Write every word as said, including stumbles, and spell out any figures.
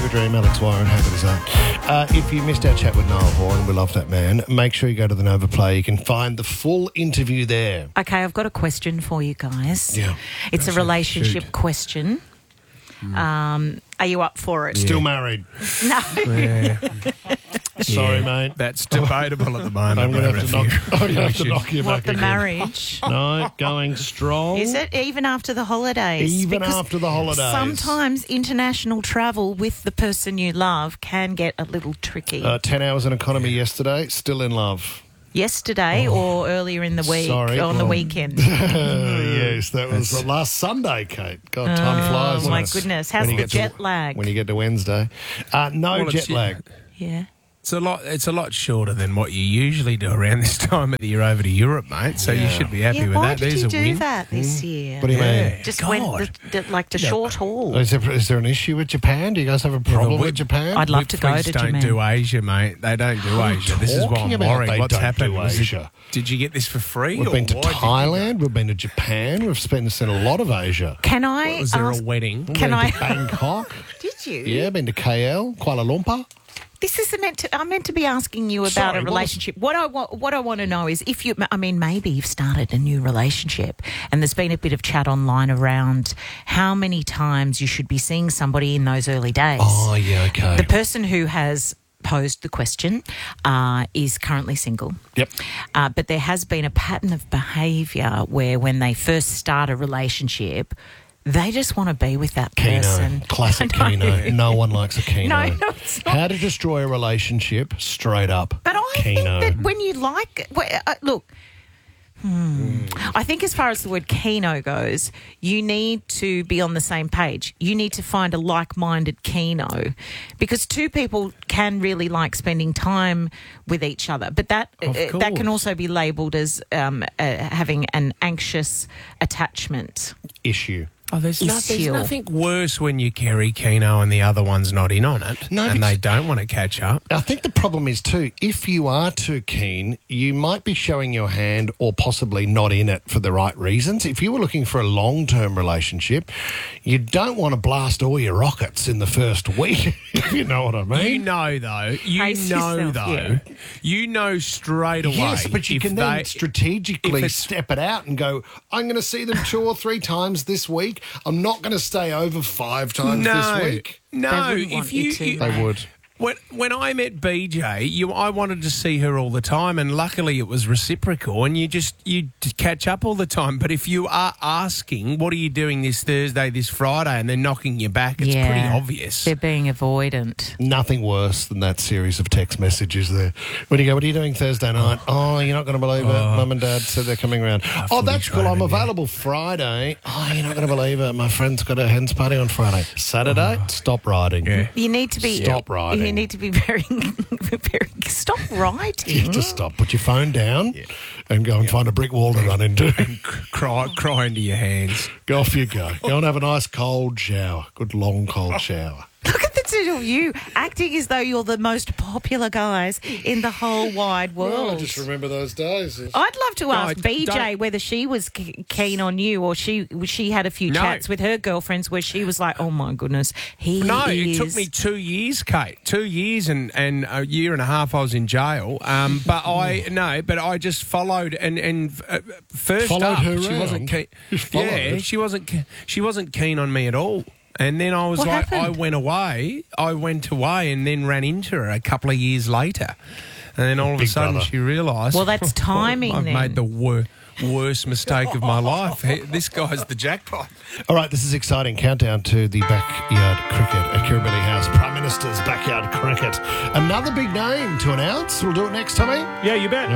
Fever Dream, Alex Warren, how good is that? Uh, if you missed our chat with Niall Horan, we love that man, make sure you go to the Nova Play. You can find the full interview there. Okay, I've got a question for you guys. Yeah. It's a relationship Shoot. question. Um, are you up for it? Still married. No. Yeah. Sorry, Yeah. mate. That's debatable at the moment. I'm going to have to knock, I'm gonna have to should- knock you What, back the again. marriage? No, going strong. Is it even after the holidays? Even Because after the holidays. Sometimes international travel with the person you love can get a little tricky. Uh, ten hours in economy yesterday, still in love. Yesterday or earlier in the week, Sorry. on the Oh. weekend. Yes, that was the last Sunday, Kate. God, time flies. Oh, my when- goodness. How's when you the get to- jet lag? When you get to Wednesday. Uh, no Well, jet it's- lag. Yeah. It's a lot. It's a lot shorter than what you usually do around this time of the year over to Europe, mate. So you should be happy Yeah, with why that. did There's you a do win. that this year? What do you Yeah. mean? Just God. went the, the, like the short haul. Is there, is there an issue with Japan? Do you guys have a problem we- with Japan? I'd love to go Please to don't Japan. do Asia, mate. They don't do Asia. This is why talking I'm about worried. they What's don't happened? do Was it- Asia? Did you get this for free? We've or been to why did you do Thailand. We've been to Japan. We've spent seen a lot of Asia. Can that? I Was there ask? a wedding? Can been I? to Bangkok? Did you? Yeah, been to K L, Kuala Lumpur. This is meant to. I'm meant to be asking you about Sorry, a what was- relationship. What I want, what I want to know is if you. I mean, maybe you've started a new relationship, and there's been a bit of chat online around how many times you should be seeing somebody in those early days. Oh, yeah, okay. The person who has posed the question uh, is currently single. Yep. Uh, but there has been a pattern of behaviour where when they first start a relationship, they just want to be with that person. Keno. Classic I know. Keno. No one likes a Keno. No, no, it's not. How to destroy a relationship, straight up. But I Keno. think that when you like, well, uh, look, hmm, I think as far as the word Keno goes, you need to be on the same page. You need to find a like-minded Keno, because two people can really like spending time with each other. But that Of uh, that can course. also be labelled as um, uh, having an anxious attachment. Issue. Oh, there's, no, Is there's you. nothing worse when you carry Keno and the other one's not in on it, No, and but- they don't want to catch up. I think the problem is too, if you are too keen, you might be showing your hand or possibly not in it for the right reasons. If you were looking for a long-term relationship, you don't want to blast all your rockets in the first week, if you know what I mean. You know, though. You Pace know, yourself, though. yeah. You know straight away. Yes, but you if can they, then strategically if it's- step it out and go, I'm going to see them two or three times this week. I'm not going to stay over five times no, this week. no. They wouldn't want If you you, to, you- though. They would. When, when I met B J, you, I wanted to see her all the time, and luckily it was reciprocal, and you just you catch up all the time. But if you are asking, what are you doing this Thursday, this Friday, and they're knocking you back, it's Yeah. pretty obvious. They're being avoidant. Nothing worse than that series of text messages there. When you go, what are you doing Thursday night? Oh, you're not going to believe it. Mum and Dad said they're coming around. Oh, footy that's cool. I'm training, yeah. available Friday. Oh, you're not going to believe it. My friend's got a hens party on Friday. Saturday, stop riding. Yeah. You need to be Stop writing. You need to be very, very. Stop writing. You have to stop. Put your phone down and go and find a brick wall to run into. Cry, cry into your hands. Go off you go. Go and have a nice cold shower. Good long cold shower. Look at the two of you acting as though you're the most popular guys in the whole wide world. remember those days. I'd love to ask I B J don't- whether she was ke- keen on you, or she she had a few No. chats with her girlfriends where she was like, "Oh my goodness, he No, is." it took me two years, Kate. Two years and, and a year and a half I was in jail. Um, but I no, but I just followed and and uh, first Followed up, her she around? wasn't keen. You followed? Yeah, she wasn't. ke- She wasn't keen on me at all. And then I was What like, happened? I went away. I went away and then ran into her a couple of years later. And then all of Big a sudden brother. she realised. Well, that's timing I've then. made the wor- worst mistake of my life. Hey, this guy's the jackpot. All right, this is exciting. Countdown to the backyard cricket at Kirribilli House. Prime Minister's backyard cricket. Another big name to announce. We'll do it next time. Yeah, you bet.